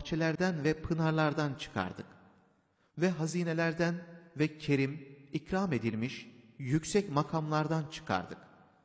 bahçelerden ve pınarlardan çıkardık. Ve hazinelerden ve kerim, ikram edilmiş yüksek makamlardan çıkardık.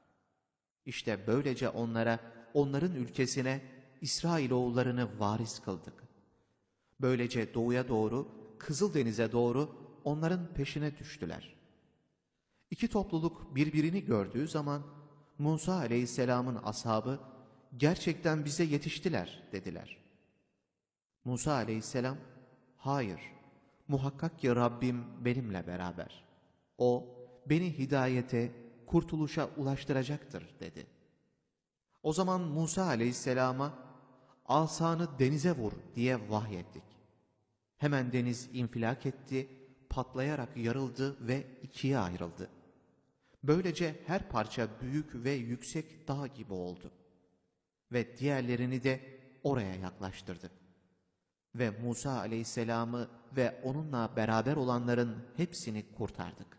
İşte böylece onlara, onların ülkesine İsrailoğullarını varis kıldık. Böylece doğuya doğru, Kızıldeniz'e doğru onların peşine düştüler. İki topluluk birbirini gördüğü zaman Musa aleyhisselamın ashabı gerçekten bize yetiştiler dediler. Musa aleyhisselam, hayır, muhakkak ki Rabbim benimle beraber. O beni hidayete, kurtuluşa ulaştıracaktır dedi. O zaman Musa aleyhisselama asanı denize vur diye vahyettik. Hemen deniz infilak etti, patlayarak yarıldı ve ikiye ayrıldı. Böylece her parça büyük ve yüksek dağ gibi oldu. Ve diğerlerini de oraya yaklaştırdık. Ve Musa aleyhisselamı ve onunla beraber olanların hepsini kurtardık.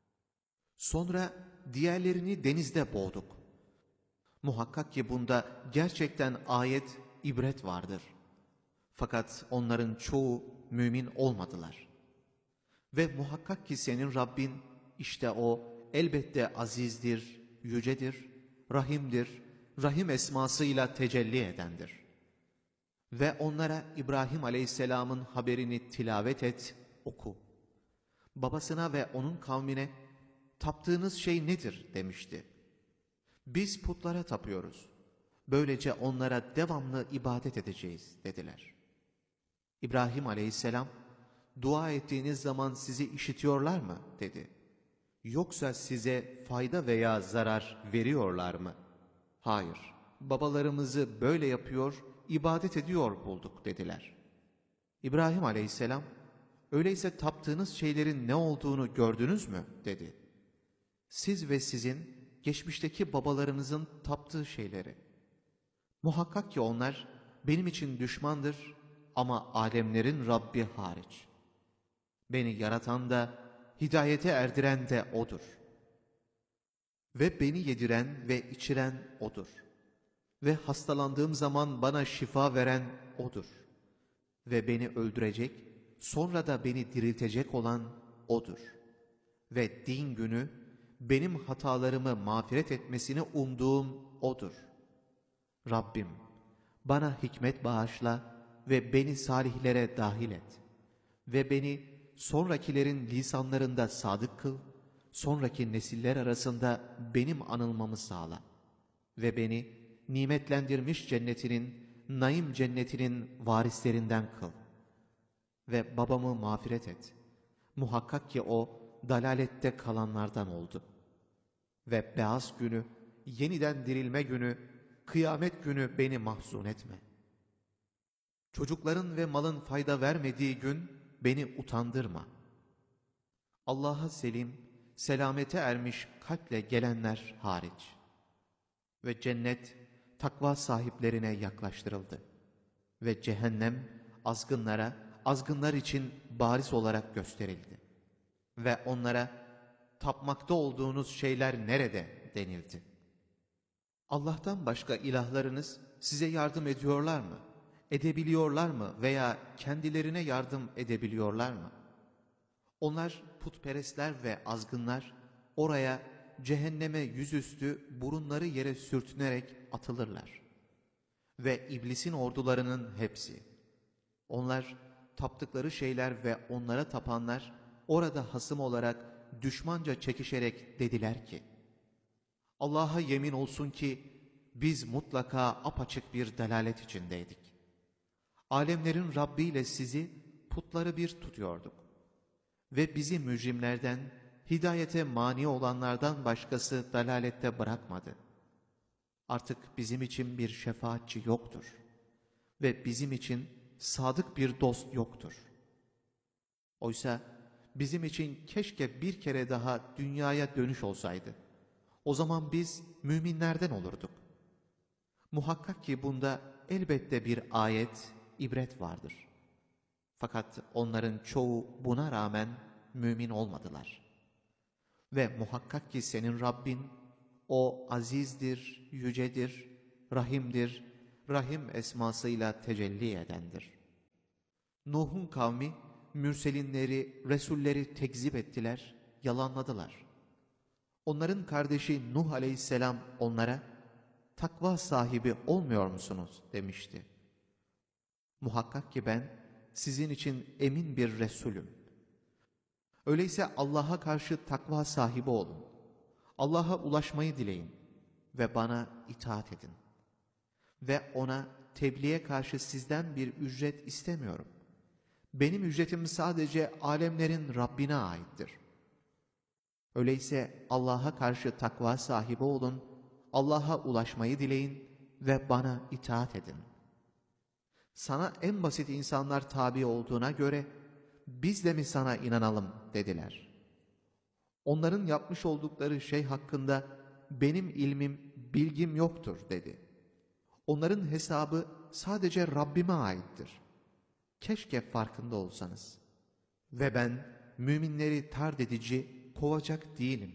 Sonra diğerlerini denizde boğduk. Muhakkak ki bunda gerçekten ayet, ibret vardır. Fakat onların çoğu mümin olmadılar. Ve muhakkak ki senin Rabbin, işte o elbette azizdir, yücedir, rahimdir, rahim esmasıyla tecelli edendir. Ve onlara İbrahim aleyhisselamın haberini tilavet et, oku. Babasına ve onun kavmine, taptığınız şey nedir demişti. Biz putlara tapıyoruz. Böylece onlara devamlı ibadet edeceğiz dediler. İbrahim aleyhisselam, dua ettiğiniz zaman sizi işitiyorlar mı dedi. Yoksa size fayda veya zarar veriyorlar mı? Hayır, babalarımızı böyle yapıyor, ibadet ediyor bulduk dediler. İbrahim aleyhisselam, öyleyse taptığınız şeylerin ne olduğunu gördünüz mü dedi. Siz ve sizin geçmişteki babalarınızın taptığı şeyleri. Muhakkak ki onlar benim için düşmandır ama alemlerin Rabbi hariç. Beni yaratan da, hidayete erdiren de O'dur. Ve beni yediren ve içiren O'dur. Ve hastalandığım zaman bana şifa veren O'dur. Ve beni öldürecek, sonra da beni diriltecek olan O'dur. Ve din günü, benim hatalarımı mağfiret etmesini umduğum O'dur. Rabbim, bana hikmet bağışla ve beni salihlere dahil et. Ve beni sonrakilerin lisanlarında sadık kıl, sonraki nesiller arasında benim anılmamı sağla. Ve beni nimetlendirmiş cennetinin, naim cennetinin varislerinden kıl. Ve babamı mağfiret et. Muhakkak ki o dalalette kalanlardan oldu. Ve beyaz günü, yeniden dirilme günü, kıyamet günü beni mahzun etme. Çocukların ve malın fayda vermediği gün beni utandırma. Allah'a selim, selamete ermiş kalple gelenler hariç. Ve cennet takva sahiplerine yaklaştırıldı. Ve cehennem azgınlara, azgınlar için bariz olarak gösterildi. Ve onlara tapmakta olduğunuz şeyler nerede denildi. Allah'tan başka ilahlarınız size yardım ediyorlar mı? Edebiliyorlar mı veya kendilerine yardım edebiliyorlar mı? Onlar putperestler ve azgınlar oraya cehenneme yüzüstü burunları yere sürtünerek atılırlar. Ve iblisin ordularının hepsi. Onlar taptıkları şeyler ve onlara tapanlar orada hasım olarak düşmanca çekişerek dediler ki, Allah'a yemin olsun ki biz mutlaka apaçık bir delalet içindeydik. Alemlerin Rabbi ile sizi putları bir tutuyorduk. Ve bizi mücrimlerden, hidayete mani olanlardan başkası dalalette bırakmadı. Artık bizim için bir şefaatçi yoktur. Ve bizim için sadık bir dost yoktur. Oysa bizim için keşke bir kere daha dünyaya dönüş olsaydı. O zaman biz müminlerden olurduk. Muhakkak ki bunda elbette bir ayet, ibret vardır. Fakat onların çoğu buna rağmen mümin olmadılar. Ve muhakkak ki senin Rabbin, o azizdir, yücedir, rahimdir, rahim esmasıyla tecelli edendir. Nuh'un kavmi, mürselinleri, resulleri tekzip ettiler, yalanladılar. Onların kardeşi Nuh aleyhisselam onlara, takva sahibi olmuyor musunuz demişti. Muhakkak ki ben sizin için emin bir Resulüm. Öyleyse Allah'a karşı takva sahibi olun. Allah'a ulaşmayı dileyin ve bana itaat edin. Ve ona tebliğe karşı sizden bir ücret istemiyorum. Benim ücretim sadece alemlerin Rabbine aittir. Öyleyse Allah'a karşı takva sahibi olun, Allah'a ulaşmayı dileyin ve bana itaat edin. Sana en basit insanlar tabi olduğuna göre biz de mi sana inanalım dediler. Onların yapmış oldukları şey hakkında benim ilmim, bilgim yoktur dedi. Onların hesabı sadece Rabbime aittir. Keşke farkında olsanız. Ve ben müminleri tard edici, kovacak değilim.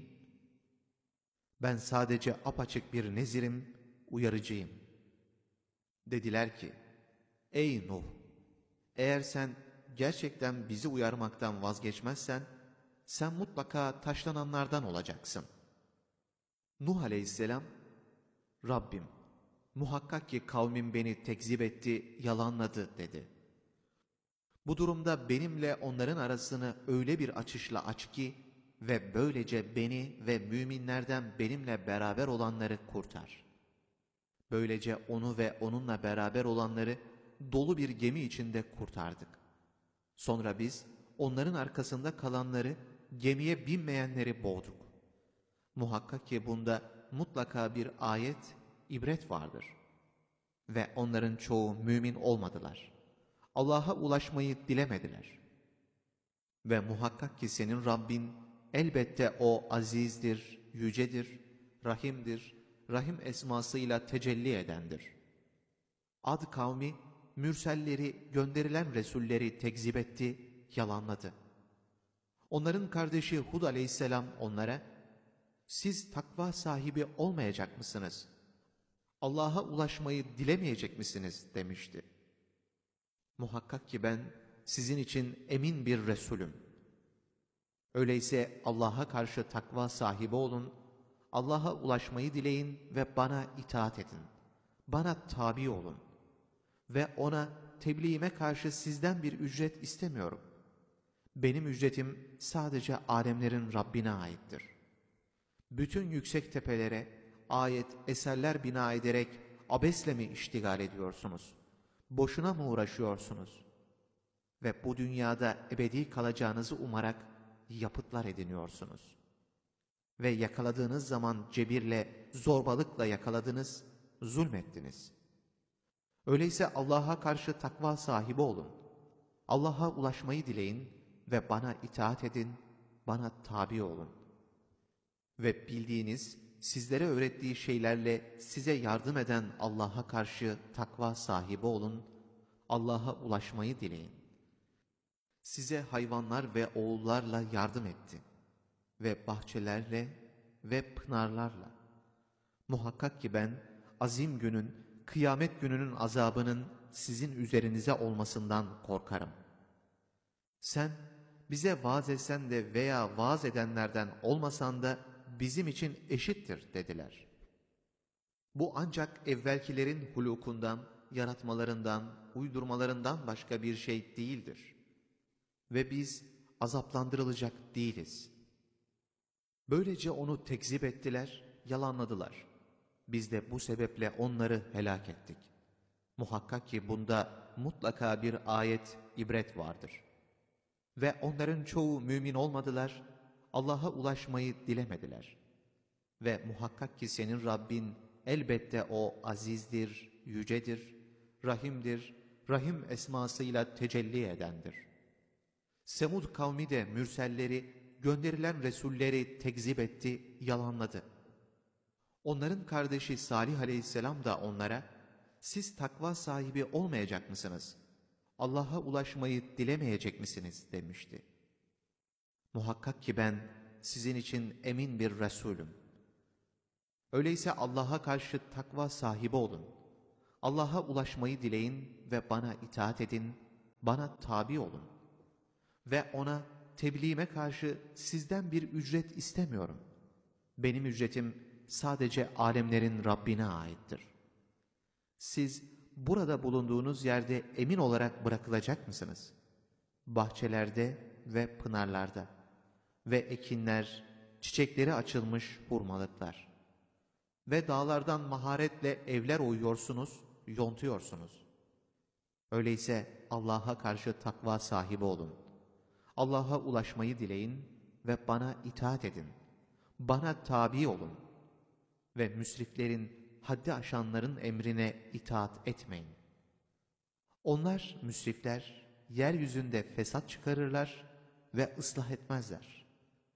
Ben sadece apaçık bir nezirim, uyarıcıyım. Dediler ki, ey Nuh! Eğer sen gerçekten bizi uyarmaktan vazgeçmezsen, sen mutlaka taşlananlardan olacaksın. Nuh aleyhisselam, Rabbim, muhakkak ki kavmim beni tekzip etti, yalanladı dedi. Bu durumda benimle onların arasını öyle bir açışla aç ki ve böylece beni ve müminlerden benimle beraber olanları kurtar. Böylece onu ve onunla beraber olanları dolu bir gemi içinde kurtardık. Sonra biz onların arkasında kalanları, gemiye binmeyenleri boğduk. Muhakkak ki bunda mutlaka bir ayet, ibret vardır. Ve onların çoğu mümin olmadılar. Allah'a ulaşmayı dilemediler. Ve muhakkak ki senin Rabbin elbette o azizdir, yücedir, rahimdir, rahim esmasıyla tecelli edendir. Ad kavmi, mürselleri, gönderilen resulleri tekzip etti, yalanladı. Onların kardeşi Hud aleyhisselam onlara, siz takva sahibi olmayacak mısınız? Allah'a ulaşmayı dilemeyecek misiniz demişti. Muhakkak ki ben sizin için emin bir Resulüm. Öyleyse Allah'a karşı takva sahibi olun, Allah'a ulaşmayı dileyin ve bana itaat edin. Bana tabi olun. Ve ona tebliğime karşı sizden bir ücret istemiyorum. Benim ücretim sadece alemlerin Rabbine aittir. Bütün yüksek tepelere ayet, eserler bina ederek abesle mi iştigal ediyorsunuz? Boşuna mı uğraşıyorsunuz? Ve bu dünyada ebedi kalacağınızı umarak yapıtlar ediniyorsunuz. Ve yakaladığınız zaman cebirle, zorbalıkla yakaladınız, zulmettiniz. Öyleyse Allah'a karşı takva sahibi olun. Allah'a ulaşmayı dileyin ve bana itaat edin, bana tabi olun. Ve bildiğiniz, sizlere öğrettiği şeylerle size yardım eden Allah'a karşı takva sahibi olun, Allah'a ulaşmayı dileyin. Size hayvanlar ve oğullarla yardım etti ve bahçelerle ve pınarlarla. Muhakkak ki ben azim günün, kıyamet gününün azabının sizin üzerinize olmasından korkarım. Sen bize vaaz etsen de veya vaaz edenlerden olmasan da bizim için eşittir dediler. Bu ancak evvelkilerin hulukundan, yaratmalarından, uydurmalarından başka bir şey değildir. Ve biz azaplandırılacak değiliz. Böylece onu tekzip ettiler, yalanladılar. Biz de bu sebeple onları helak ettik. Muhakkak ki bunda mutlaka bir ayet, ibret vardır. Ve onların çoğu mümin olmadılar, Allah'a ulaşmayı dilemediler. Ve muhakkak ki senin Rabbin elbette o azizdir, yücedir, rahimdir, rahim esmasıyla tecelli edendir. Semud kavmi de mürselleri, gönderilen resulleri tekzip etti, yalanladı. Onların kardeşi Salih aleyhisselam da onlara, siz takva sahibi olmayacak mısınız? Allah'a ulaşmayı dilemeyecek misiniz demişti. Muhakkak ki ben sizin için emin bir Resulüm. Öyleyse Allah'a karşı takva sahibi olun. Allah'a ulaşmayı dileyin ve bana itaat edin, bana tabi olun. Ve ona tebliğime karşı sizden bir ücret istemiyorum. Benim ücretim sadece alemlerin Rabbine aittir. Siz burada bulunduğunuz yerde emin olarak bırakılacak mısınız? Bahçelerde ve pınarlarda ve ekinler, çiçekleri açılmış hurmalıklar ve dağlardan maharetle evler oyuyorsunuz, yontuyorsunuz. Öyleyse Allah'a karşı takva sahibi olun. Allah'a ulaşmayı dileyin ve bana itaat edin. Bana tabi olun ve müsriflerin, haddi aşanların emrine itaat etmeyin. Onlar, müsrifler, yeryüzünde fesat çıkarırlar ve ıslah etmezler.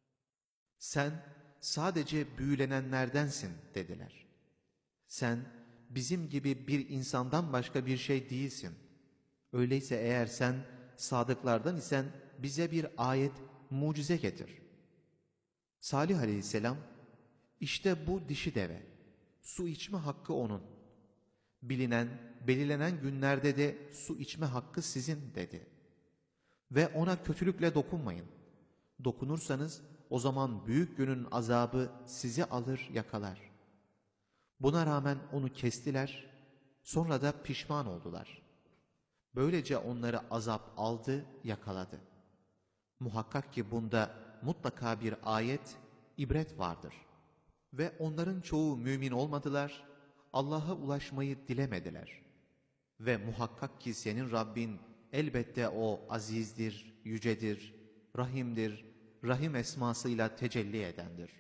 Sen sadece büyülenenlerdensin dediler. Sen bizim gibi bir insandan başka bir şey değilsin. Öyleyse eğer sen sadıklardan isen bize bir ayet, mucize getir. Salih aleyhisselam, işte bu dişi deve, su içme hakkı onun. Bilinen, belirlenen günlerde de su içme hakkı sizin dedi. Ve ona kötülükle dokunmayın. Dokunursanız o zaman büyük günün azabı sizi alır yakalar. Buna rağmen onu kestiler, sonra da pişman oldular. Böylece onları azap aldı, yakaladı. Muhakkak ki bunda mutlaka bir ayet, ibret vardır. Ve onların çoğu mümin olmadılar, Allah'a ulaşmayı dilemediler. Ve muhakkak ki senin Rabbin elbette o azizdir, yücedir, rahimdir, rahim esmasıyla tecelli edendir.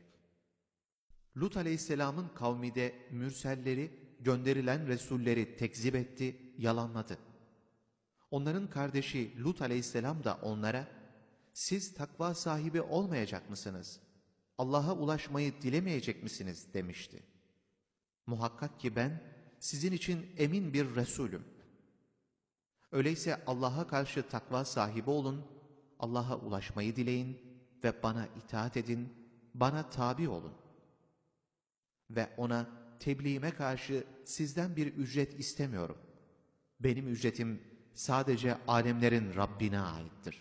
Lut aleyhisselamın kavmi de mürselleri, gönderilen resulleri tekzip etti, yalanladı. Onların kardeşi Lut aleyhisselam da onlara, siz takva sahibi olmayacak mısınız? Allah'a ulaşmayı dilemeyecek misiniz demişti. Muhakkak ki ben sizin için emin bir Resulüm. Öyleyse Allah'a karşı takva sahibi olun, Allah'a ulaşmayı dileyin ve bana itaat edin, bana tabi olun. Ve ona tebliğime karşı sizden bir ücret istemiyorum. Benim ücretim sadece alemlerin Rabbine aittir.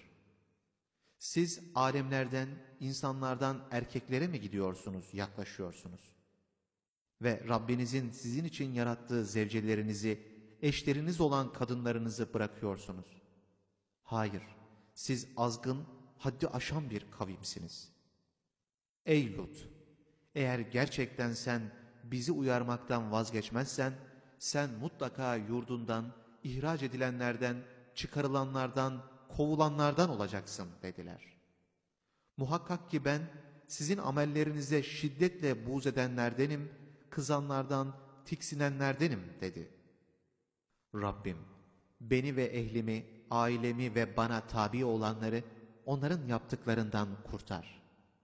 Siz alemlerden, insanlardan erkeklere mi gidiyorsunuz, yaklaşıyorsunuz? Ve Rabbinizin sizin için yarattığı zevcelerinizi, eşleriniz olan kadınlarınızı bırakıyorsunuz. Hayır, siz azgın, haddi aşan bir kavimsiniz. Ey Lut! Eğer gerçekten sen bizi uyarmaktan vazgeçmezsen, sen mutlaka yurdundan, ihraç edilenlerden, çıkarılanlardan, kovulanlardan olacaksın dediler. Muhakkak ki ben sizin amellerinize şiddetle buğz edenlerdenim, kızanlardan, tiksinenlerdenim dedi. Rabbim, beni ve ehlimi, ailemi ve bana tabi olanları onların yaptıklarından kurtar.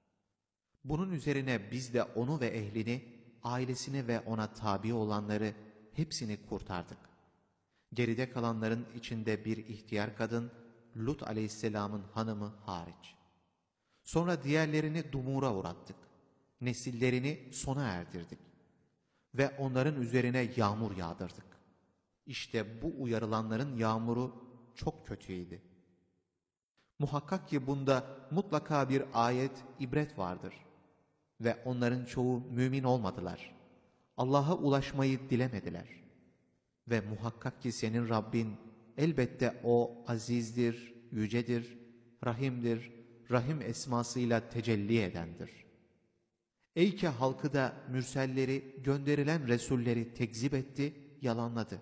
Bunun üzerine biz de onu ve ehlini, ailesini ve ona tabi olanları hepsini kurtardık. Geride kalanların içinde bir ihtiyar kadın, Lut aleyhisselamın hanımı hariç. Sonra diğerlerini dumura uğrattık. Nesillerini sona erdirdik. Ve onların üzerine yağmur yağdırdık. İşte bu uyarılanların yağmuru çok kötüydü. Muhakkak ki bunda mutlaka bir ayet, ibret vardır. Ve onların çoğu mümin olmadılar. Allah'a ulaşmayı dilemediler. Ve muhakkak ki senin Rabbin elbette o azizdir, yücedir, rahimdir, rahim esmasıyla tecelli edendir. Eyke halkı da mürselleri, gönderilen resulleri tekzip etti, yalanladı.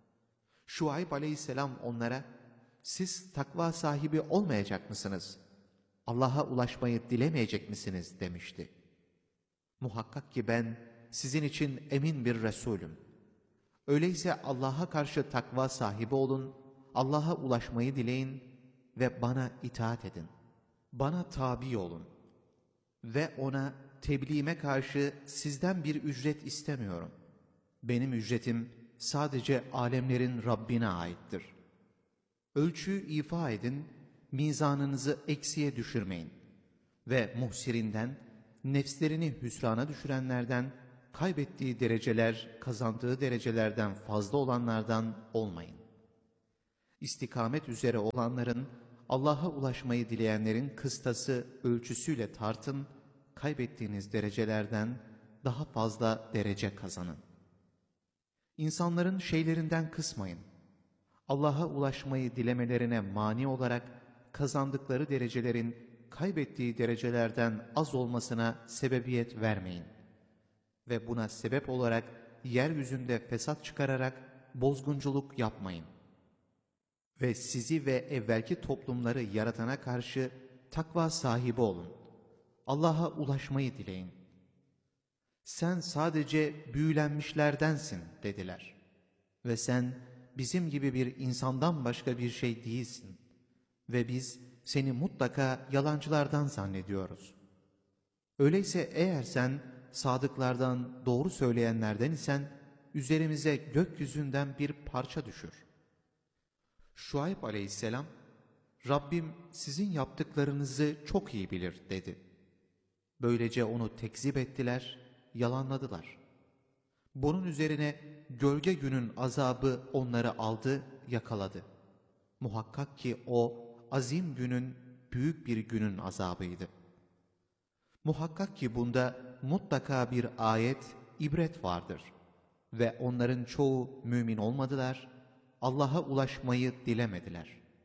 Şuayb aleyhisselam onlara, siz takva sahibi olmayacak mısınız? Allah'a ulaşmayı dilemeyecek misiniz demişti. Muhakkak ki ben sizin için emin bir Resulüm. Öyleyse Allah'a karşı takva sahibi olun, Allah'a ulaşmayı dileyin ve bana itaat edin. Bana tabi olun ve ona tebliğime karşı sizden bir ücret istemiyorum. Benim ücretim sadece alemlerin Rabbine aittir. Ölçüyü ifa edin, mizanınızı eksiye düşürmeyin ve muhsirinden, nefslerini hüsrana düşürenlerden, kaybettiği dereceler, kazandığı derecelerden fazla olanlardan olmayın. İstikamet üzere olanların, Allah'a ulaşmayı dileyenlerin kıstası ölçüsüyle tartın, kaybettiğiniz derecelerden daha fazla derece kazanın. İnsanların şeylerinden kısmayın. Allah'a ulaşmayı dilemelerine mani olarak kazandıkları derecelerin kaybettiği derecelerden az olmasına sebebiyet vermeyin. Ve buna sebep olarak yeryüzünde fesat çıkararak bozgunculuk yapmayın. Ve sizi ve evvelki toplumları yaratana karşı takva sahibi olun. Allah'a ulaşmayı dileyin. Sen sadece büyülenmişlerdensin dediler. Ve sen bizim gibi bir insandan başka bir şey değilsin. Ve biz seni mutlaka yalancılardan zannediyoruz. Öyleyse eğer sen sadıklardan, doğru söyleyenlerden isen üzerimize gökyüzünden bir parça düşür. Şuayb aleyhisselam, Rabbim sizin yaptıklarınızı çok iyi bilir dedi. Böylece onu tekzip ettiler, yalanladılar. Bunun üzerine gölge günün azabı onları aldı, yakaladı. Muhakkak ki o azim günün, büyük bir günün azabıydı. Muhakkak ki bunda mutlaka bir ayet, ibret vardır. Ve onların çoğu mümin olmadılar, Allah'a ulaşmayı dilemediler.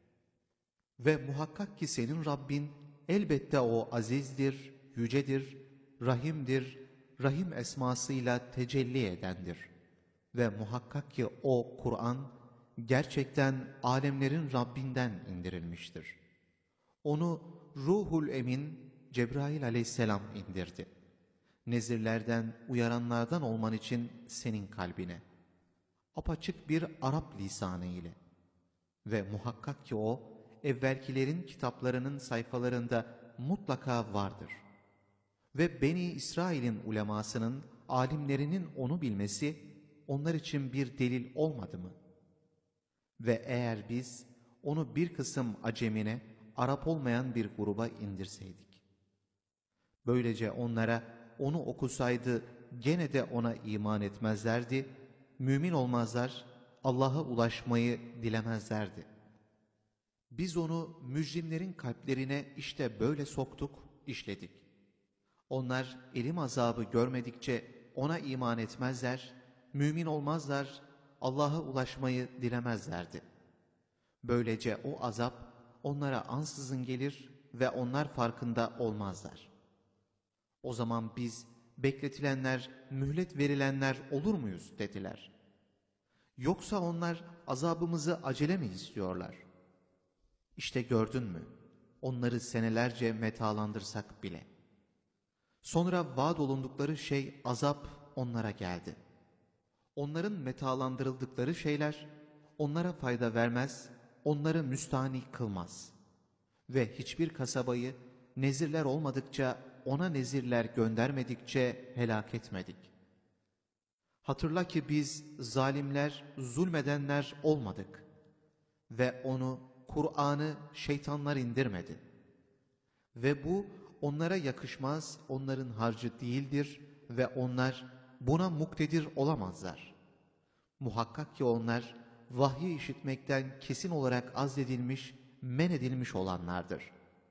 Ve muhakkak ki senin Rabbin elbette o azizdir, yücedir, rahimdir, rahim esmasıyla tecelli edendir. Ve muhakkak ki o Kur'an gerçekten alemlerin Rabbinden indirilmiştir. Onu Ruhul Emin Cebrail aleyhisselam indirdi. Nezirlerden, uyaranlardan olman için senin kalbine. Apaçık bir Arap lisanı ile. Ve muhakkak ki o, evvelkilerin kitaplarının sayfalarında mutlaka vardır. Ve Beni İsrail'in ulemasının, alimlerinin onu bilmesi, onlar için bir delil olmadı mı? Ve eğer biz onu bir kısım acemine, Arap olmayan bir gruba indirseydik. Böylece onlara onu okusaydı gene de ona iman etmezlerdi, mümin olmazlar, Allah'a ulaşmayı dilemezlerdi. Biz onu mücrimlerin kalplerine işte böyle soktuk, işledik. Onlar elim azabı görmedikçe ona iman etmezler, mümin olmazlar, Allah'a ulaşmayı dilemezlerdi. Böylece o azap onlara ansızın gelir ve onlar farkında olmazlar. O zaman biz bekletilenler, mühlet verilenler olur muyuz dediler. Yoksa onlar azabımızı acele mi istiyorlar? İşte gördün mü? Onları senelerce metalandırsak bile. Sonra vaat olundukları şey azap onlara geldi. Onların metalandırıldıkları şeyler onlara fayda vermez, onları müstahni kılmaz. Ve hiçbir kasabayı nezirler olmadıkça, ona nezirler göndermedikçe helak etmedik. Hatırla ki biz zalimler, zulmedenler olmadık. Ve onu, Kur'an'ı şeytanlar indirmedi. Ve bu onlara yakışmaz, onların harcı değildir ve onlar buna muktedir olamazlar. Muhakkak ki onlar vahyi işitmekten kesin olarak azledilmiş, men edilmiş olanlardır.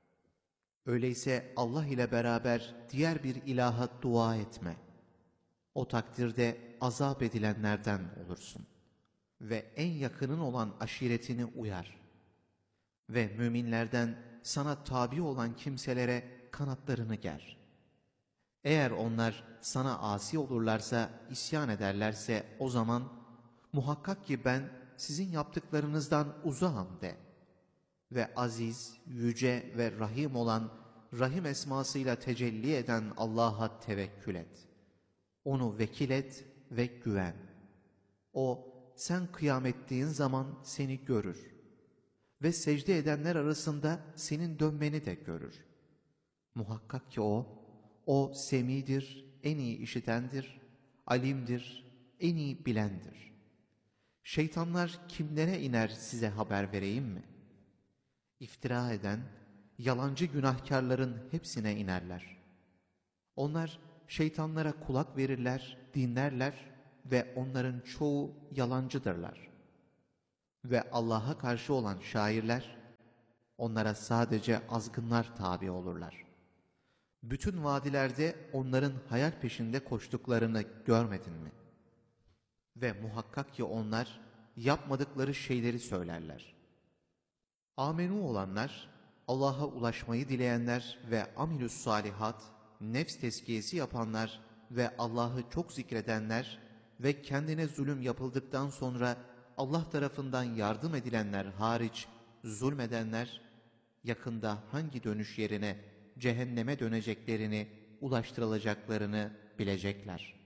Öyleyse Allah ile beraber diğer bir ilaha dua etme. O takdirde azap edilenlerden olursun. Ve en yakının olan aşiretini uyar. Ve müminlerden sana tabi olan kimselere kanatlarını ger. Eğer onlar sana asi olurlarsa, isyan ederlerse o zaman muhakkak ki ben sizin yaptıklarınızdan uzağım de. Ve aziz, yüce ve rahim olan, rahim esmasıyla tecelli eden Allah'a tevekkül et. Onu vekil et ve güven. O, sen kıyam ettiğin zaman seni görür. Ve secde edenler arasında senin dönmeni de görür. Muhakkak ki o semidir, en iyi işitendir, alimdir, en iyi bilendir. Şeytanlar kimlere iner size haber vereyim mi? İftira eden, yalancı günahkarların hepsine inerler. Onlar şeytanlara kulak verirler, dinlerler ve onların çoğu yalancıdırlar. Ve Allah'a karşı olan şairler, onlara sadece azgınlar tabi olurlar. Bütün vadilerde onların hayal peşinde koştuklarını görmedin mi? Ve muhakkak ki onlar yapmadıkları şeyleri söylerler. Amenu olanlar, Allah'a ulaşmayı dileyenler ve amilus salihat, nefs tezkiyesi yapanlar ve Allah'ı çok zikredenler ve kendine zulüm yapıldıktan sonra Allah tarafından yardım edilenler hariç zulmedenler, yakında hangi dönüş yerine cehenneme döneceklerini, ulaştırılacaklarını bilecekler.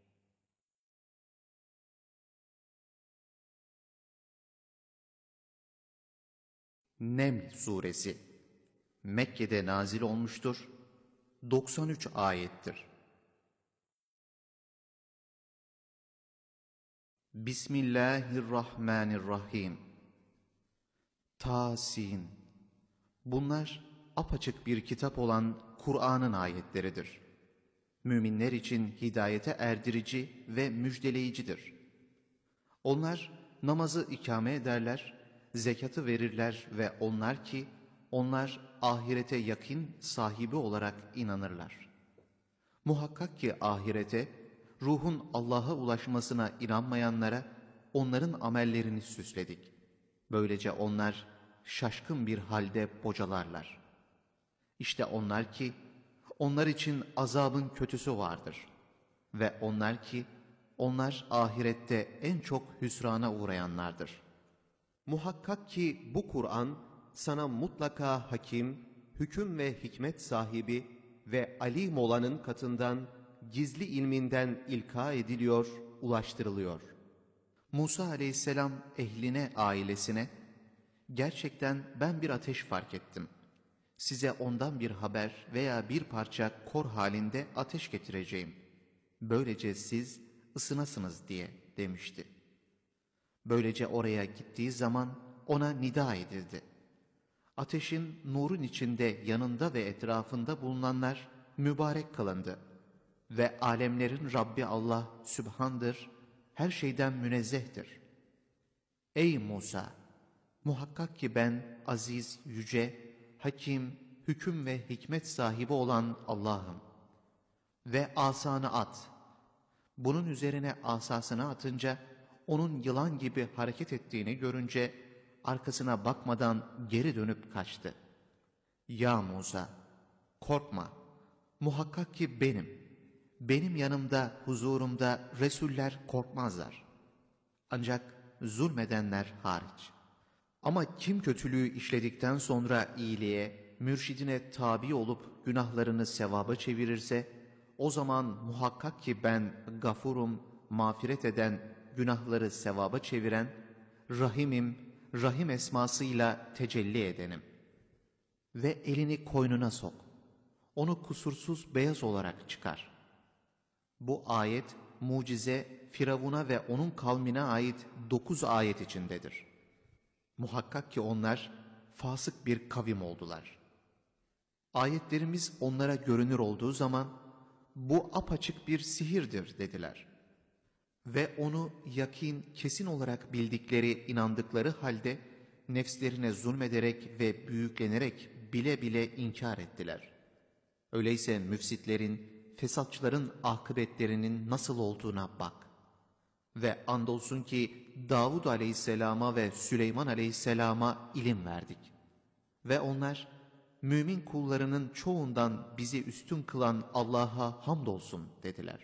Neml Suresi Mekke'de nazil olmuştur. 93 ayettir. Bismillahirrahmanirrahim. Tasin. Bunlar apaçık bir kitap olan Kur'an'ın ayetleridir. Müminler için hidayete erdirici ve müjdeleyicidir. Onlar namazı ikame ederler, zekatı verirler ve onlar ahirete yakın sahibi olarak inanırlar. Muhakkak ki ahirete, ruhun Allah'a ulaşmasına inanmayanlara onların amellerini süsledik. Böylece onlar şaşkın bir halde bocalarlar. İşte onlar için azabın kötüsü vardır. Ve onlar ahirette en çok hüsrana uğrayanlardır. Muhakkak ki bu Kur'an sana mutlaka hakim, hüküm ve hikmet sahibi ve alim olanın katından gizli ilminden ilka ediliyor, ulaştırılıyor. Musa aleyhisselam ehline, ailesine, gerçekten ben bir ateş fark ettim. Size ondan bir haber veya bir parça kor halinde ateş getireceğim. Böylece siz ısınasınız diye demişti. Böylece oraya gittiği zaman ona nida edildi. Ateşin nurun içinde yanında ve etrafında bulunanlar mübarek kılındı. Ve alemlerin Rabbi Allah Sübhan'dır, her şeyden münezzehtir. Ey Musa! Muhakkak ki ben aziz, yüce, hakim, hüküm ve hikmet sahibi olan Allah'ım. Ve asanı at. Bunun üzerine asasını atınca, onun yılan gibi hareket ettiğini görünce, arkasına bakmadan geri dönüp kaçtı. Ya Musa! Korkma! Muhakkak ki benim yanımda, huzurumda Resuller korkmazlar. Ancak zulmedenler hariç. Ama kim kötülüğü işledikten sonra iyiliğe, mürşidine tabi olup günahlarını sevaba çevirirse, o zaman muhakkak ki ben gafurum, mağfiret eden, günahları sevaba çeviren, rahimim, rahim esmasıyla tecelli edenim. Ve elini koynuna sok. Onu kusursuz beyaz olarak çıkar. Bu ayet, mucize, Firavun'a ve onun kavmine ait 9 ayet içindedir. Muhakkak ki onlar fasık bir kavim oldular. Ayetlerimiz onlara görünür olduğu zaman, bu apaçık bir sihirdir dediler. Ve onu yakin, kesin olarak bildikleri, inandıkları halde, nefslerine zulmederek ve büyüklenerek bile bile inkar ettiler. Öyleyse müfsitlerin, fesatçıların akıbetlerinin nasıl olduğuna bak. Ve andolsun ki Davud aleyhisselama ve Süleyman aleyhisselama ilim verdik. Ve onlar, mümin kullarının çoğundan bizi üstün kılan Allah'a hamdolsun dediler.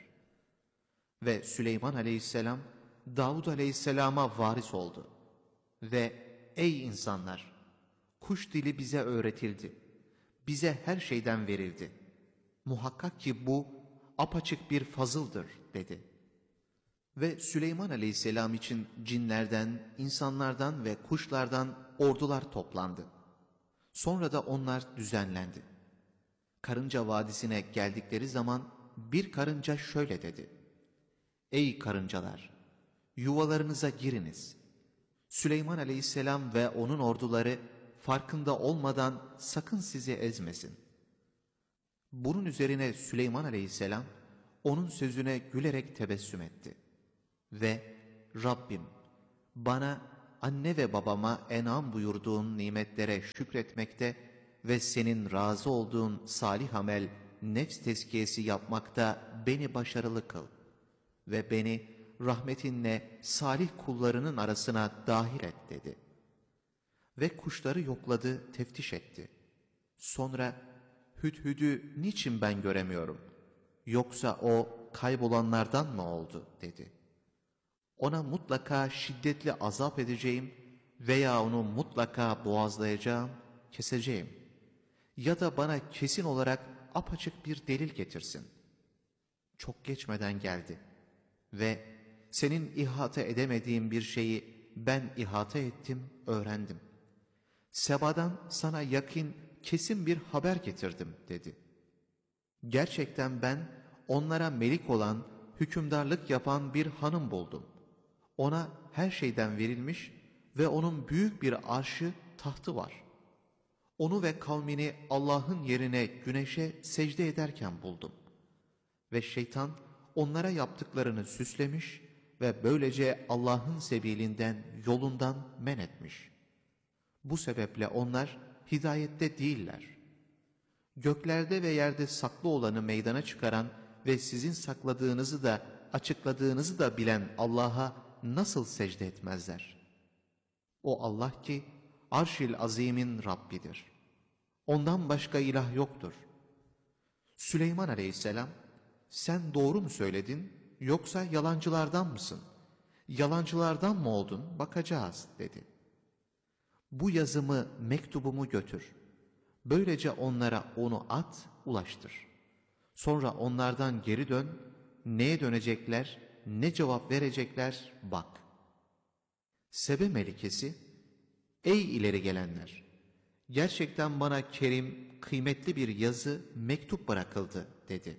Ve Süleyman aleyhisselam, Davud aleyhisselama varis oldu. Ve ey insanlar! Kuş dili bize öğretildi. Bize her şeyden verildi. Muhakkak ki bu apaçık bir fazıldır dedi. Ve Süleyman aleyhisselam için cinlerden, insanlardan ve kuşlardan ordular toplandı. Sonra da onlar düzenlendi. Karınca Vadisi'ne geldikleri zaman bir karınca şöyle dedi. Ey karıncalar! Yuvalarınıza giriniz. Süleyman aleyhisselam ve onun orduları farkında olmadan sakın sizi ezmesin. Bunun üzerine Süleyman aleyhisselam onun sözüne gülerek tebessüm etti. Ve Rabbim bana anne ve babama en'am buyurduğun nimetlere şükretmekte ve senin razı olduğun salih amel, nefs tezkiyesi yapmakta beni başarılı kıl ve beni rahmetinle salih kullarının arasına dahil et dedi. Ve kuşları yokladı, teftiş etti. Sonra Hüdhüd'ü niçin ben göremiyorum? Yoksa o kaybolanlardan mı oldu dedi. Ona mutlaka şiddetli azap edeceğim veya onu mutlaka boğazlayacağım, keseceğim. Ya da bana kesin olarak apaçık bir delil getirsin. Çok geçmeden geldi ve senin ihata edemediğin bir şeyi ben ihata ettim, öğrendim. Seba'dan sana yakın, kesin bir haber getirdim dedi. Gerçekten ben onlara melik olan, hükümdarlık yapan bir hanım buldum. Ona her şeyden verilmiş ve onun büyük bir arşı, tahtı var. Onu ve kavmini Allah'ın yerine güneşe secde ederken buldum. Ve şeytan onlara yaptıklarını süslemiş ve böylece Allah'ın sebilinden, yolundan men etmiş. Bu sebeple onlar hidayette değiller. Göklerde ve yerde saklı olanı meydana çıkaran ve sizin sakladığınızı da açıkladığınızı da bilen Allah'a nasıl secde etmezler? O Allah ki Arş-ül Azim'in Rabbidir. Ondan başka ilah yoktur. Süleyman Aleyhisselam, sen doğru mu söyledin yoksa yalancılardan mısın? Yalancılardan mı oldun, bakacağız dedi. Bu yazımı, mektubumu götür. Böylece onlara onu at, ulaştır. Sonra onlardan geri dön, neye dönecekler, ne cevap verecekler bak. Sebe melikesi, ey ileri gelenler! Gerçekten bana kerim, kıymetli bir yazı, mektup bırakıldı dedi.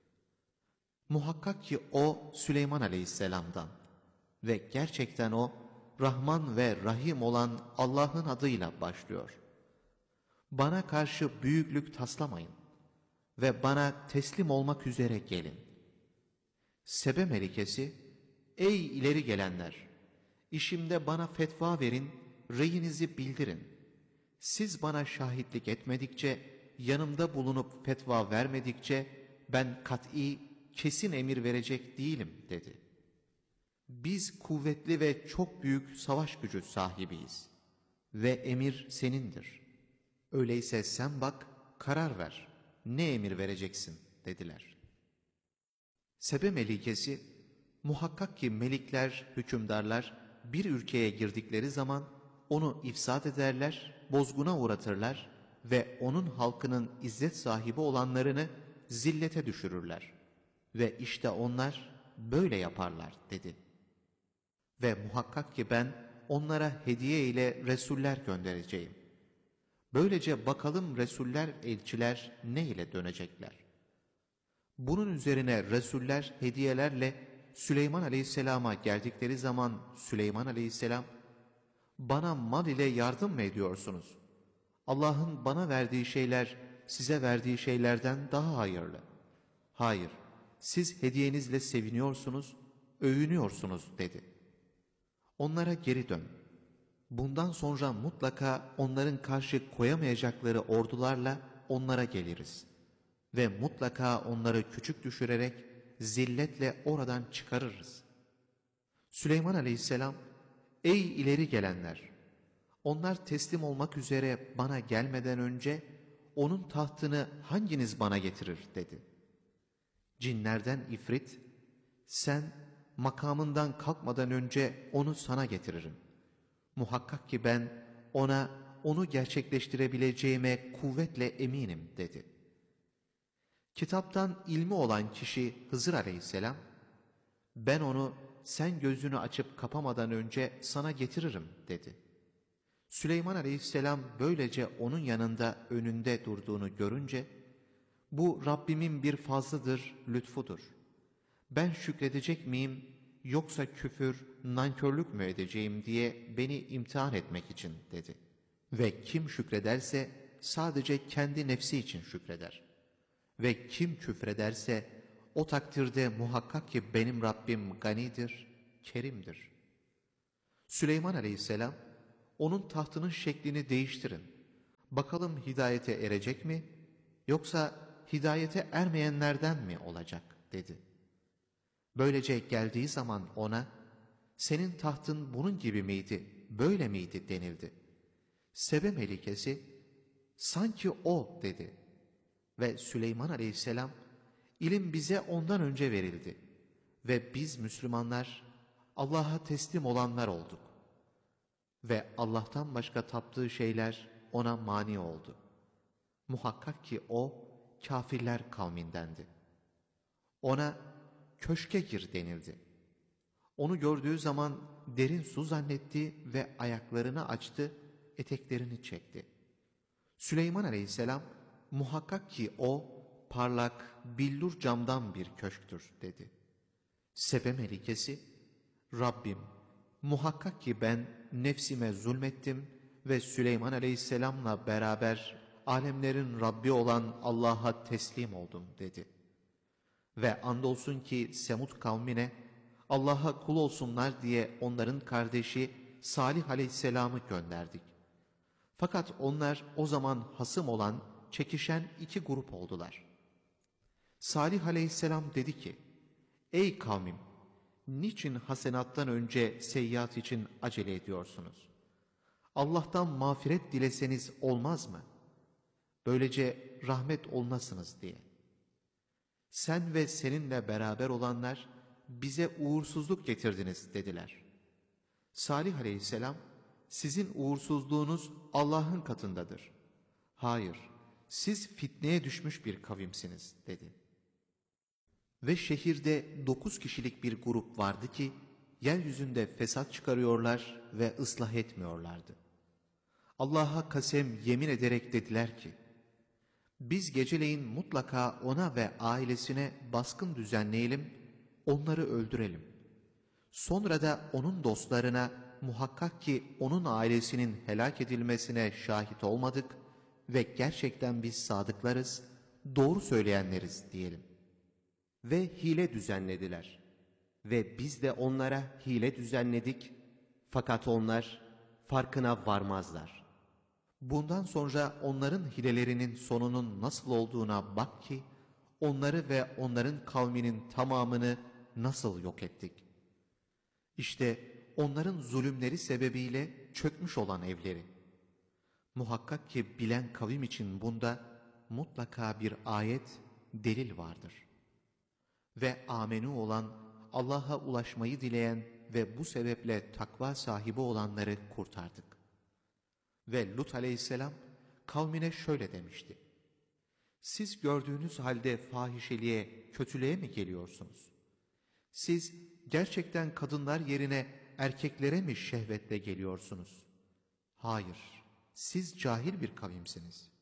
Muhakkak ki o Süleyman Aleyhisselam'dan ve gerçekten o Rahman ve Rahim olan Allah'ın adıyla başlıyor. Bana karşı büyüklük taslamayın ve bana teslim olmak üzere gelin. Sebe melikesi, ey ileri gelenler! İşimde bana fetva verin, reyinizi bildirin. Siz bana şahitlik etmedikçe, yanımda bulunup fetva vermedikçe ben kat'i, kesin emir verecek değilim dedi. Biz kuvvetli ve çok büyük savaş gücü sahibiyiz ve emir senindir. Öyleyse sen bak, karar ver, ne emir vereceksin dediler. Sebe melikesi, muhakkak ki melikler, hükümdarlar bir ülkeye girdikleri zaman onu ifsad ederler, bozguna uğratırlar ve onun halkının izzet sahibi olanlarını zillete düşürürler. Ve işte onlar böyle yaparlar dedi. Ve muhakkak ki ben onlara hediye ile Resuller göndereceğim. Böylece bakalım Resuller, elçiler ne ile dönecekler? Bunun üzerine Resuller hediyelerle Süleyman Aleyhisselam'a geldikleri zaman Süleyman Aleyhisselam, bana mal ile yardım mı ediyorsunuz? Allah'ın bana verdiği şeyler size verdiği şeylerden daha hayırlı. Hayır, siz hediyenizle seviniyorsunuz, övünüyorsunuz dedi. Onlara geri dön. Bundan sonra mutlaka onların karşı koyamayacakları ordularla onlara geliriz. Ve mutlaka onları küçük düşürerek zilletle oradan çıkarırız. Süleyman Aleyhisselam, ey ileri gelenler! Onlar teslim olmak üzere bana gelmeden önce onun tahtını hanginiz bana getirir dedi. Cinlerden ifrit, sen makamından kalkmadan önce onu sana getiririm. Muhakkak ki ben onu gerçekleştirebileceğime kuvvetle eminim dedi. Kitaptan ilmi olan kişi Hızır Aleyhisselam, ben onu sen gözünü açıp kapamadan önce sana getiririm dedi. Süleyman Aleyhisselam böylece onun yanında önünde durduğunu görünce, bu Rabbimin bir fazlıdır, lütfudur. Ben şükredecek miyim yoksa küfür, nankörlük mü edeceğim diye beni imtihan etmek için dedi. Ve kim şükrederse sadece kendi nefsi için şükreder. Ve kim küfrederse o takdirde muhakkak ki benim Rabbim ganidir, kerimdir. Süleyman aleyhisselam, onun tahtının şeklini değiştirin. Bakalım hidayete erecek mi, yoksa hidayete ermeyenlerden mi olacak, dedi. Böylece geldiği zaman ona, senin tahtın bunun gibi miydi, böyle miydi denildi. Sebe melikesi, sanki o, dedi. Ve Süleyman aleyhisselam, ilim bize ondan önce verildi. Ve biz Müslümanlar, Allah'a teslim olanlar olduk. Ve Allah'tan başka taptığı şeyler ona mani oldu. Muhakkak ki o, kafirler kavmindendi. Ona, köşke gir denildi. Onu gördüğü zaman derin su zannetti ve ayaklarını açtı, eteklerini çekti. Süleyman aleyhisselam, muhakkak ki o, parlak, billur camdan bir köşktür, dedi. Sebe melikesi, Rabbim, muhakkak ki ben nefsime zulmettim ve Süleyman aleyhisselamla beraber alemlerin Rabbi olan Allah'a teslim oldum, dedi. Ve andolsun ki Semud kavmine Allah'a kul olsunlar diye onların kardeşi Salih aleyhisselamı gönderdik. Fakat onlar o zaman hasım olan, çekişen iki grup oldular. Salih aleyhisselam dedi ki, ey kavmim, niçin hasenattan önce seyyiat için acele ediyorsunuz? Allah'tan mağfiret dileseniz olmaz mı? Böylece rahmet olunasınız diye. Sen ve seninle beraber olanlar bize uğursuzluk getirdiniz, dediler. Salih aleyhisselam, sizin uğursuzluğunuz Allah'ın katındadır. Hayır, siz fitneye düşmüş bir kavimsiniz, dedi. Ve şehirde 9 kişilik bir grup vardı ki, yeryüzünde fesat çıkarıyorlar ve ıslah etmiyorlardı. Allah'a kasem yemin ederek dediler ki, biz geceleyin mutlaka ona ve ailesine baskın düzenleyelim, onları öldürelim. Sonra da onun dostlarına muhakkak ki onun ailesinin helak edilmesine şahit olmadık ve gerçekten biz sadıklarız, doğru söyleyenleriz diyelim. Ve hile düzenlediler. Ve biz de onlara hile düzenledik, fakat onlar farkına varmazlar. Bundan sonra onların hilelerinin sonunun nasıl olduğuna bak ki, onları ve onların kavminin tamamını nasıl yok ettik. İşte onların zulümleri sebebiyle çökmüş olan evleri. Muhakkak ki bilen kavim için bunda mutlaka bir ayet, delil vardır. Ve amenu olan, Allah'a ulaşmayı dileyen ve bu sebeple takva sahibi olanları kurtardık. Ve Lut aleyhisselam kavmine şöyle demişti. Siz gördüğünüz halde fahişeliğe, kötülüğe mi geliyorsunuz? Siz gerçekten kadınlar yerine erkeklere mi şehvetle geliyorsunuz? Hayır, siz cahil bir kavimsiniz.